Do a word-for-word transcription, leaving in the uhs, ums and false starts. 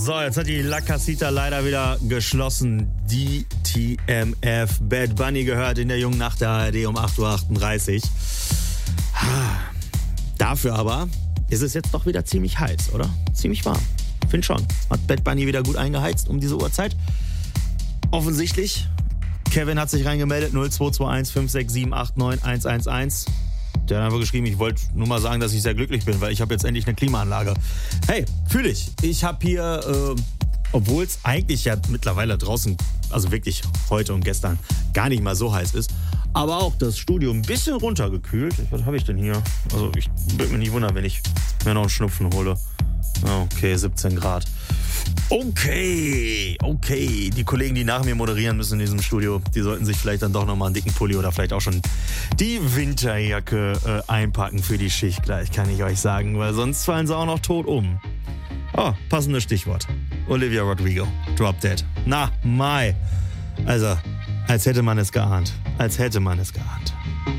So, jetzt hat die La Casita leider wieder geschlossen. D T M F. Bad Bunny gehört in der jungen Nacht der A R D um acht Uhr achtunddreißig. Dafür aber ist es jetzt doch wieder ziemlich heiß, oder? Ziemlich warm. Find schon. Hat Bad Bunny wieder gut eingeheizt um diese Uhrzeit? Offensichtlich. Kevin hat sich reingemeldet. null zwei zwei eins fünf sechs sieben acht neun eins eins eins. Der hat einfach geschrieben, ich wollte nur mal sagen, dass ich sehr glücklich bin, weil ich habe jetzt endlich eine Klimaanlage. Hey, fühle ich. Ich habe hier, äh, obwohl es eigentlich ja mittlerweile draußen, also wirklich heute und gestern, gar nicht mal so heiß ist, aber auch das Studio ein bisschen runtergekühlt. Was habe ich denn hier? Also ich würde mich nicht wundern, wenn ich mir noch einen Schnupfen hole. Okay, siebzehn Grad. Okay, okay. Die Kollegen, die nach mir moderieren müssen in diesem Studio, die sollten sich vielleicht dann doch nochmal einen dicken Pulli oder vielleicht auch schon die Winterjacke äh, einpacken für die Schicht gleich, kann ich euch sagen, weil sonst fallen sie auch noch tot um. Oh, passendes Stichwort. Olivia Rodrigo, Drop Dead. Na, Mai. Also, als hätte man es geahnt. Als hätte man es geahnt.